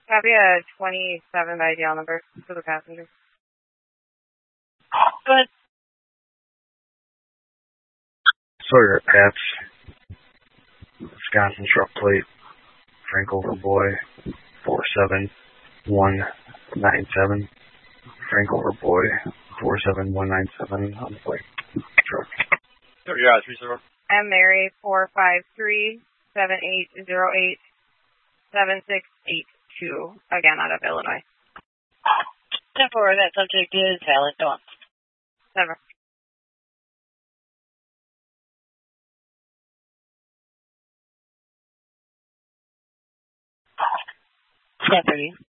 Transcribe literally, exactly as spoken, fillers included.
Copy a twenty-seven by D L number for the passenger. Go ahead. Sawyer Pats, Wisconsin truck plate, Frankover Boy, four seven one nine seven. Frankover Boy, four seven one nine seven on the plate. Truck. Yeah, three zero. M Mary, four five three seven eight zero eight seven six eight two. Again, out of Illinois. ten four, that subject is valid. Go on. Never. ten thirty.